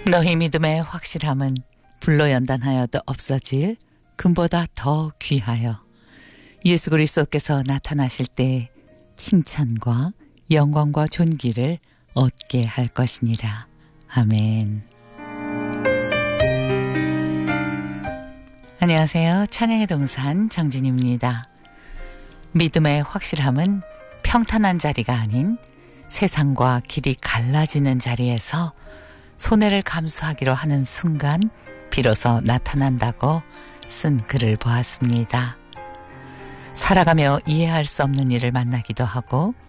너희 믿음의 확실함은 불로연단하여도 없어질 금보다 더 귀하여 예수 그리스도께서 나타나실 때 칭찬과 영광과 존귀를 얻게 할 것이니라. 아멘. 안녕하세요. 찬양의 동산 정진입니다. 믿음의 확실함은 평탄한 자리가 아닌 세상과 길이 갈라지는 자리에서 손해를 감수하기로 하는 순간 비로소 나타난다고 쓴 글을 보았습니다. 살아가며 이해할 수 없는 일을 만나기도 하고